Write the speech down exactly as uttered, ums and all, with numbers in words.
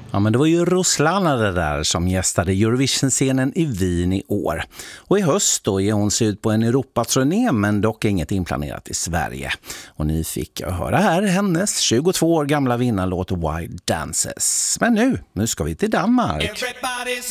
Ja, men det var ju Ruslana det där som gästade Eurovision-scenen i Wien i år. Och i höst då ger hon sig ut på en Europaturné, men dock inget inplanerat i Sverige. Och ni fick höra här hennes tjugotvå år gamla vinnarlåt Wild Dances. Men nu, nu ska vi till Danmark.